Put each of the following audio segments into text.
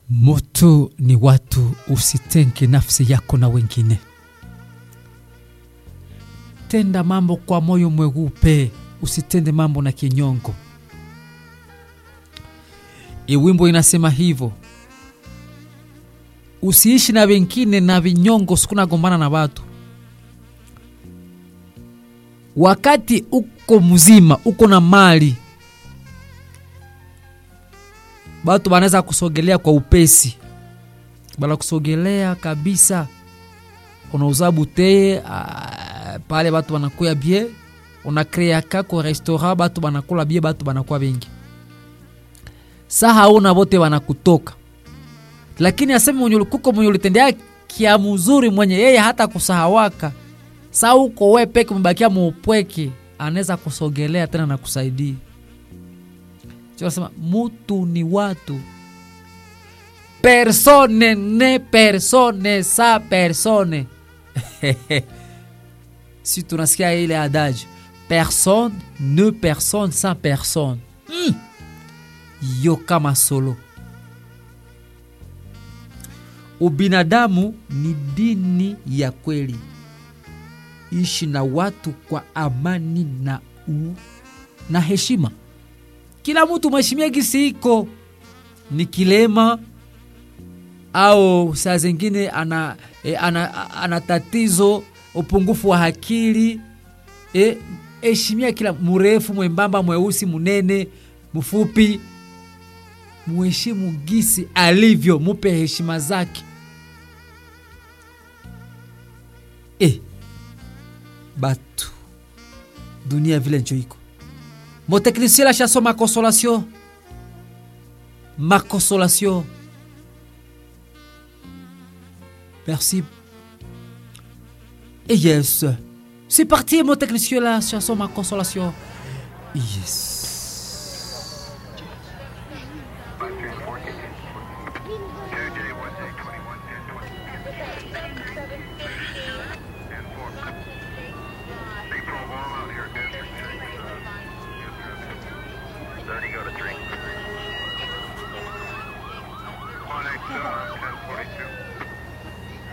Moto ni watu, usitenke nafsi yako na wengine. Tenda mambo kwa moyo mweupe, usitende mambo na kinyongo. Wimbo inasema hivyo. Usiishi na wengine na vinyongo, sikuna gombana na watu. Wakati uko mzima, uko na mali, watu wanaweza kusogelea kwa upesi. Bala kusogelea kabisa. Unauza buteye pale watu wanakuya bie, unakrea kako restaurant watu wanakula bie, watu wanakuwa wengi. Saa hauna wote wanakutoka. Lakini aseme mwenye ulitendea kia mzuri mwenye yeye hata kusahawaka. Saa uko wewe peke mbakia muupweke, anaweza kusogelea tena na kusaidia. Tunasema mutu ni watu. Persone ne persone sa persone. Si tunasikia ile adage, personne ne personne sans personne. Yo kama solo. Ubinadamu ni dini ya kweli. Ishi na watu kwa amani na heshima. Kila mtu mheshimia gisi iko. Ni kilema au saa zingine ana tatizo, upungufu wa akili. Heshimia kila mrefu, mwembamba, mweusi, munene, mfupi. Muheshimu gisi alivyo, mupe heshima zake. Batu dunia vile njo iko. Mon technicien la chanson Ma Consolation. Ma Consolation. Merci. Et yes. C'est parti mon technicien la chanson Ma Consolation. Yes.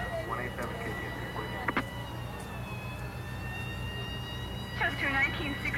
Chester 1960.